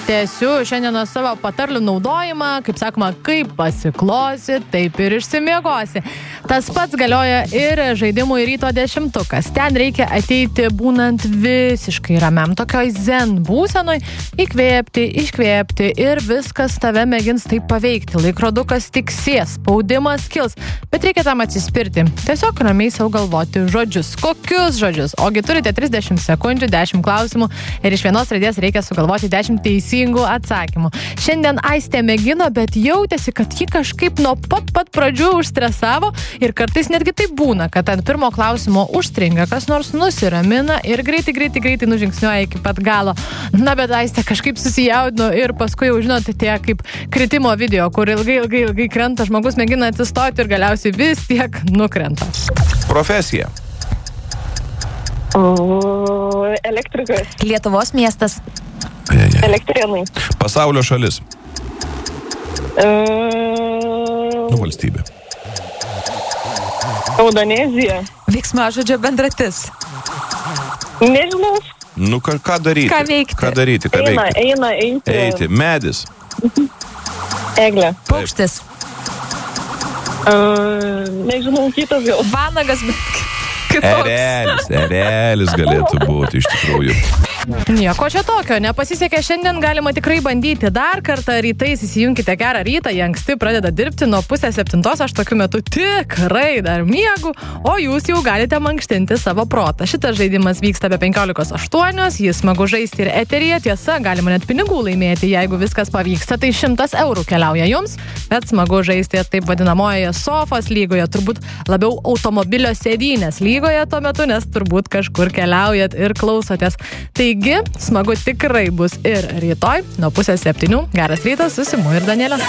tęsiu šiandieną savo patarlių naudojimą, kaip sakoma, kaip pasiklosi, taip ir išsimiegosi. Tas pats galioja ir žaidimui ryto 10-ukas. Ten reikia ateiti būnant visiškai ramiam, tokioj zen būsenoj, įkvėpti, iškvėpti ir viskas tave mėgins taip paveikti. Laikrodukas tiksės, spaudimas kils, bet reikia tam atsispirti. Tiesiog ramiai savo galvoti žodžius. Kokius žodžius? Ogi turite 30 sekundžių, 10 klausimų ir iš vienos raidės reikia sugalvoti 10 teisingų atsakymų. Šiandien Aistė mėgino, bet jautėsi, kad ji kažkaip nuo pat pradžių užstresavo ir kartais netgi tai būna, kad ant pirmo klausimo užstringa, kas nors nusiramina ir greitai nužingsniuoja iki pat galo. Na, bet Aistė kažkaip susijaudino ir paskui jau žinote tie kaip kritimo video, kur ilgai krenta, žmogus mėgina atsistoti ir galiausiai vis tiek nukrenta. Profesija. Elektrikas. Lietuvos miestas. Elektrėnai. Pasaulio šalis. Valstybė. Indonezija. Veiksmažodžio bendratis. Nežinau. Ką daryti? Ką veikti? Eiti. Medis. Eglė. Paukštis. Nežinau, kitas gal. Vanagas, kitoks. Erelis galėtų būti iš tikrųjų. Nieko čia tokio, nepasisekė šiandien, galima tikrai bandyti dar kartą. Rytais įsijunkite gerą rytą, jie anksti pradeda dirbti nuo 6:30, aš tokiu metu tikrai dar miegu, o jūs jau galite mankštinti savo protą. Šitas žaidimas vyksta be 15:08, jis smagu žaisti ir eteryje, tiesa, galima net pinigų laimėti, jeigu viskas pavyksta, tai 100 eurų keliauja jums, bet smagu žaisti taip vadinamojoje sofos lygoje, turbūt labiau automobilio sėdynės lygoje tuo metu, nes turbūt kažkur keliaujat ir klausotės. Taigi, smagu tikrai bus ir rytoj nuo 6:30. Geras rytas, su Simu ir Danielė.